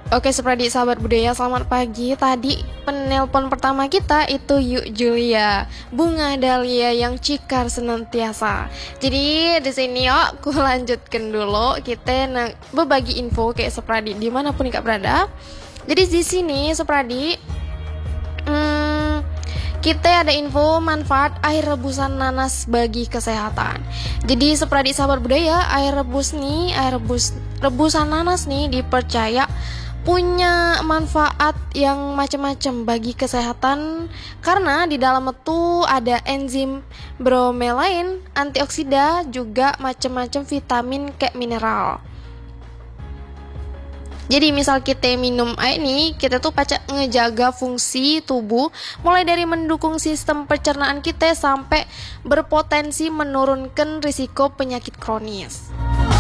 Oke, seperti sahabat budaya, selamat pagi. Tadi penelpon pertama kita itu Yuk Julia, bunga dahlia yang cikar senantiasa. Jadi di sini yuk, aku lanjutkan dulu. Kita berbagi info kayak Supradi dimanapun kak berada. Jadi di sini Supradi, kita ada info manfaat air rebusan nanas bagi kesehatan. Jadi Supradi sahabat budaya, air rebusan nanas nih dipercaya punya manfaat yang macam-macam bagi kesehatan karena di dalam itu ada enzim bromelain, antioksida, juga macam-macam vitamin kayak mineral. Jadi misal kita minum air ini, kita tuh pacak ngejaga fungsi tubuh mulai dari mendukung sistem pencernaan kita sampai berpotensi menurunkan risiko penyakit kronis.